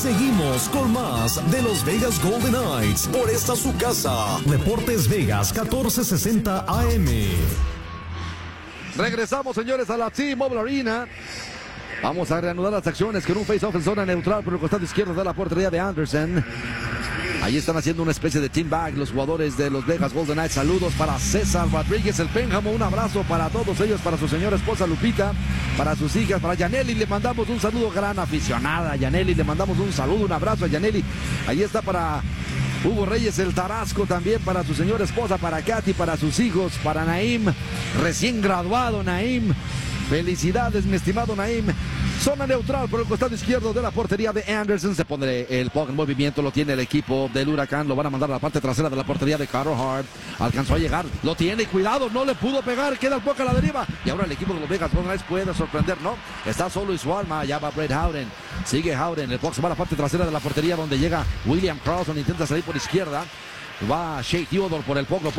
Seguimos con más de los Vegas Golden Knights por esta su casa. Deportes Vegas 1460 AM. Regresamos, señores, a la T-Mobile Arena. Vamos a reanudar las acciones con un face-off en zona neutral por el costado izquierdo de la portería de Anderson. Ahí están haciendo una especie de team bag los jugadores de los Vegas Golden Knights. Saludos para César Rodríguez, el Pénjamo. Un abrazo para todos ellos, para su señora esposa Lupita, para sus hijas, para Yaneli. Le mandamos un saludo, gran aficionada. Yaneli, le mandamos un saludo, un abrazo a Yaneli. Ahí está para Hugo Reyes, el Tarasco, también para su señora esposa, para Katy, para sus hijos, para Naim, recién graduado Naim. Felicidades, mi estimado Naim. Zona neutral por el costado izquierdo de la portería de Anderson. Se pone el puck en movimiento, lo tiene el equipo del Huracán. Lo van a mandar a la parte trasera de la portería de Carter Hart. Alcanzó a llegar, lo tiene, cuidado, no le pudo pegar. Queda el puck a la deriva. Y ahora el equipo de los Vegas Golden Knights puede sorprender, ¿no? Está solo y su alma. Ya va Brett Howden. Sigue Howden. El puck se va a la parte trasera de la portería donde llega William Carlson. Intenta salir por izquierda. Va Shea Theodore por el puck.